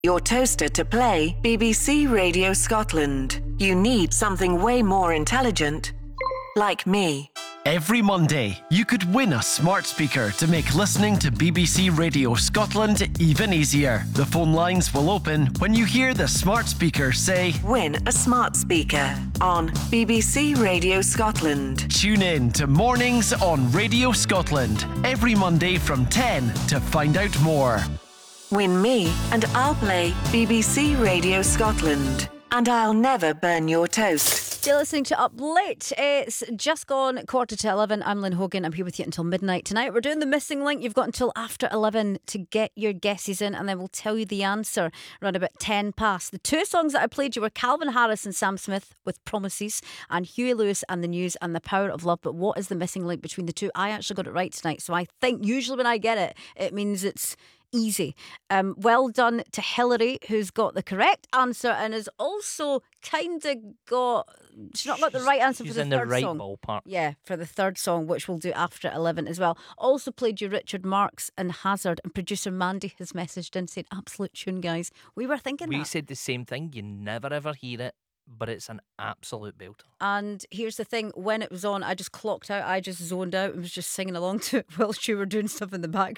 your toaster to play BBC Radio Scotland. You need something way more intelligent, like me. Every Monday, you could win a smart speaker to make listening to BBC Radio Scotland even easier. The phone lines will open when you hear the smart speaker say, "Win a smart speaker" on BBC Radio Scotland. Tune in to Mornings on Radio Scotland every Monday from 10 to find out more. Win me and I'll play BBC Radio Scotland. And I'll never burn your toast. You're listening to Up Late. It's just gone 11:15. I'm Lynn Hogan. I'm here with you until midnight tonight. We're doing the missing link. You've got until after 11 to get your guesses in, and then we'll tell you the answer around about 10 past. The two songs that I played you were Calvin Harris and Sam Smith with Promises, and Huey Lewis and the News and The Power of Love. But what is the missing link between the two? I actually got it right tonight, so I think usually when I get it, it means it's easy. Well done to Hillary, who's got the correct answer and has also kind of got... She's not got the right answer for the third song. She's in the right ballpark. Yeah, for the third song, which we'll do after 11 as well. Also played you Richard Marx and Hazard, and producer Mandy has messaged in saying, absolute tune, guys. We were thinking We said the same thing. You never ever hear it, but it's an absolute belter. And here's the thing, when it was on, I just clocked out, I just zoned out and was just singing along to it whilst you were doing stuff in the background.